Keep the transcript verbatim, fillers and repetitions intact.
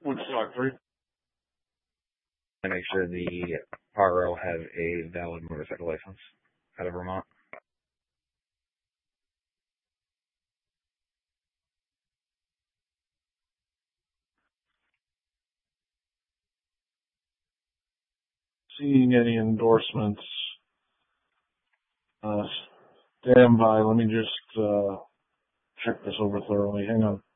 Woodstock three. And make sure the Paro have a valid motorcycle license out of Vermont. Seeing any endorsements. Uh, stand by. Let me just uh, check this over thoroughly. Hang on.